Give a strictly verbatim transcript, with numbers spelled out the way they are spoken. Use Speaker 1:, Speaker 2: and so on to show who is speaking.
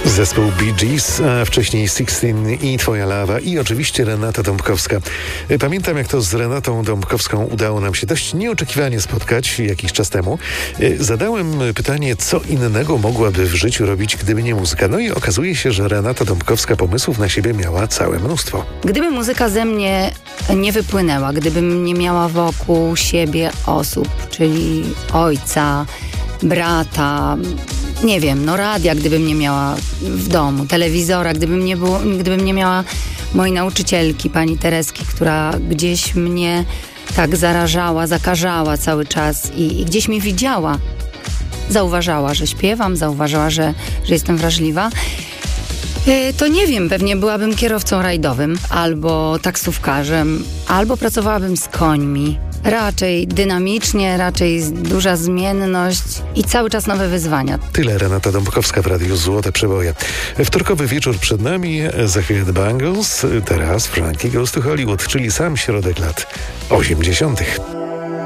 Speaker 1: Zespół Bee Gees, a wcześniej Sixteen i Twoja lawa i oczywiście Renata Dąbrowska. Pamiętam, jak to z Renatą Dąbrowską udało nam się dość nieoczekiwanie spotkać jakiś czas temu. Zadałem pytanie, co innego mogłaby w życiu robić, gdyby nie muzyka. No i okazuje się, że Renata Dąbrowska pomysłów na siebie miała całe mnóstwo.
Speaker 2: Gdyby muzyka ze mnie nie wypłynęła, gdybym nie miała wokół siebie osób, czyli ojca, brata, nie wiem, no radia, gdybym nie miała w domu, telewizora, gdybym nie, było, gdybym nie miała mojej nauczycielki, pani Tereski, która gdzieś mnie tak zarażała, zakażała cały czas i, i gdzieś mnie widziała. Zauważała, że śpiewam, zauważała, że, że jestem wrażliwa. Yy, to nie wiem, pewnie byłabym kierowcą rajdowym, albo taksówkarzem, albo pracowałabym z końmi. Raczej dynamicznie, raczej duża zmienność i cały czas nowe wyzwania.
Speaker 1: Tyle Renata Dąbrowska w Radiu Złote Przeboje. Wtorkowy wieczór przed nami, za chwilę The Bangles, teraz Frankie Goes to Hollywood, czyli sam środek lat osiemdziesiątych.